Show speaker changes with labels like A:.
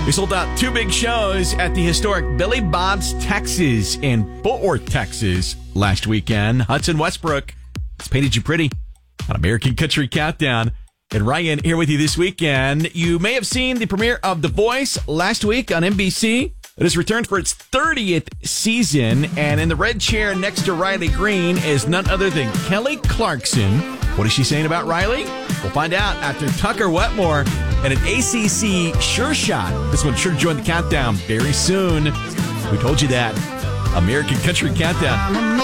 A: We sold out 2 big shows at the historic Billy Bob's Texas in Fort Worth, Texas last weekend. Hudson Westbrook has painted you pretty on American Country Countdown. And Ryan here with you this weekend. You may have seen the premiere of The Voice last week on NBC. It has returned for its 30th season. And in the red chair next to Riley Green is none other than Kelly Clarkson. What is she saying about Riley? We'll find out after Tucker Wetmore and an ACC Sure Shot. This one sure to join the countdown very soon. We told you that. American Country Countdown.